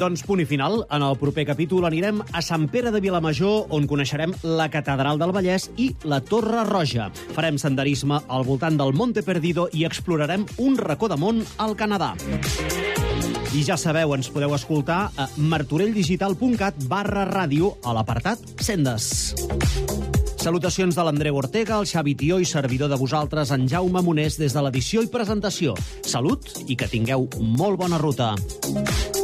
Doncs punt i final. En el proper capítol anirem a Sant Pere de Vilamajor, on coneixerem la Catedral del Vallès i la Torre Roja. Farem senderisme al voltant del Monte Perdido i explorarem un racó de món al Canadà. I ja sabeu, ens podeu escoltar a martorelldigital.cat/ràdio a l'apartat Sendes. Salutacions de l'Andreu Ortega, el Xavi Tió i servidor de vosaltres, en Jaume Monés, des de l'edició i presentació. Salut i que tingueu molt bona ruta.